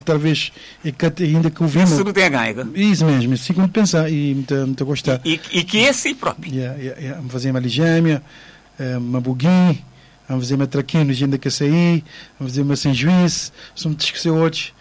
talvez ainda que ouvimos. Isso não tem a ganha. Isso mesmo, assim como pensar e muito gostar. E que é si próprio. Vamos fazer uma ligêmea, uma buguinho, vamos fazer uma traquino, agenda que sair, vamos fazer uma sem juízo, somos de esquecer outros.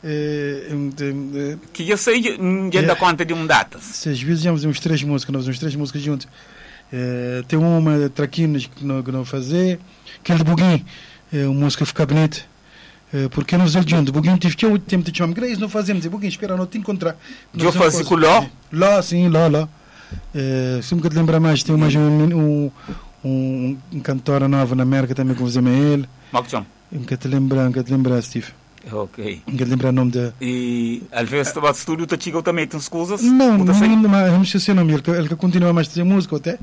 Que eu sei, já dá conta de data. Sem juízo, já vamos fazer nós fazemos uns 3 músicas juntos. Tem uma traquinos que não fazer, aquele de buguinho, uma música fica bonita. Porque nós juntos, buguinho tive que eu tempo de chamar Grace, não fazemos, buguinho, espera, não te encontrar. Eu fazia com lá? Lá, sim, lá. Se me quer lembrar mais, tem mais um cantora nova na América também que fazemos ele. Maccham? Me quer te lembrar, Steve. Ok. Me quer lembrar o nome da... E às vezes o estúdio está chegando também, tem coisas? Não esqueci o nome, ele que continua mais a fazer música até.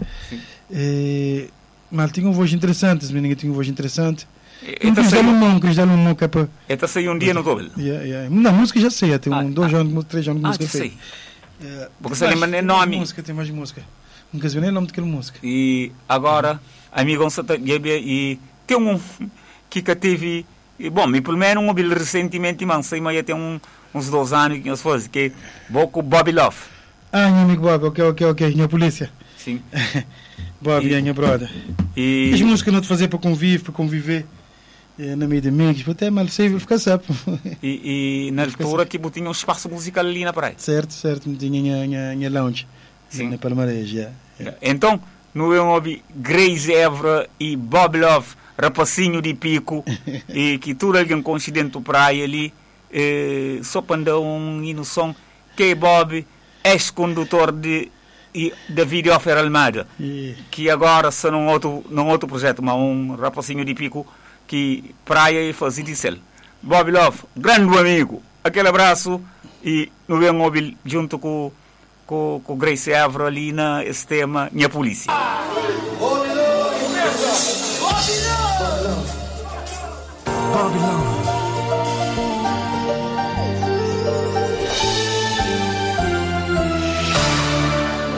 Mas tinha uma voz interessante, esse menino tinha uma voz interessante. Então saiu dia no Tobel? Não, música já sei, tem 2 anos, 3 anos de música feita. Porque você lembra nem nome? Tem mais música. Nunca sei nem o nome daquela música. E agora, amigo, e tem que teve, bom, pelo menos um recentemente, mas sei, mas tem uns 2 anos que nós fazemos, que vou com Bobby Love. Meu amigo Bob, ok, minha polícia. Sim. Bob, minha brother. E as músicas não te fazer para conviver. Na meio de amigos, até mal sei, vou ficar sapo. E na altura, tipo, tinha um espaço musical ali na praia. Certo, tinha lounge. Sim. Na Palmares, já. Então, no eu ouvi Grace Evra e Bob Love, rapacinho de pico, e que tudo alguém coincidente do praia ali, só para andar no som, que Bob, ex-condutor da Video Offer Almada, que agora são num outro projeto, mas um rapacinho de pico, que praia e fazia de céu. Bob Love, grande amigo, aquele abraço e no meu móvel junto com Grace Evra ali na esse tema, minha polícia. Bob Love.